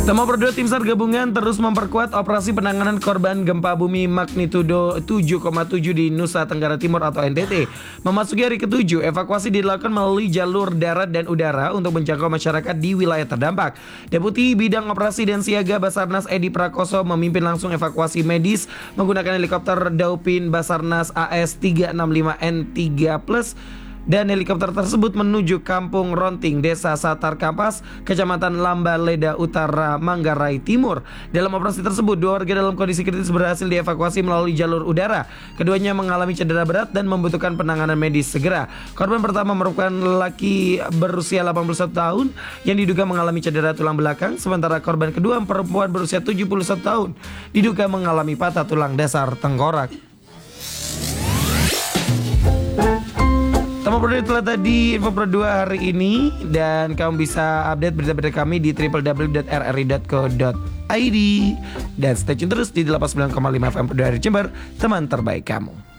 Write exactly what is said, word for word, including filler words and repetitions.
Tema berdua tim SAR gabungan terus memperkuat operasi penanganan korban gempa bumi magnitudo tujuh koma tujuh di Nusa Tenggara Timur atau N T T. Memasuki hari ketujuh, evakuasi dilakukan melalui jalur darat dan udara untuk menjangkau masyarakat di wilayah terdampak. Deputi Bidang Operasi dan Siaga Basarnas Edi Prakoso memimpin langsung evakuasi medis menggunakan helikopter Dauphin Basarnas A S tiga enam lima N tiga plus. Dan helikopter tersebut menuju Kampung Ronting, Desa Satar Kapas, Kecamatan Lamba Leda Utara, Manggarai Timur. Dalam operasi tersebut, dua warga dalam kondisi kritis berhasil dievakuasi melalui jalur udara. Keduanya mengalami cedera berat dan membutuhkan penanganan medis segera. Korban pertama merupakan lelaki berusia delapan puluh satu tahun yang diduga mengalami cedera tulang belakang, sementara korban kedua perempuan berusia tujuh puluh satu tahun diduga mengalami patah tulang dasar tengkorak. Tema Pro telah tadi info Pro dua hari ini, dan kamu bisa update berita-berita kami di w w w dot r r i dot co dot i d dan stay tune terus di delapan puluh sembilan koma lima F M Pro dua dari Jember, teman terbaik kamu.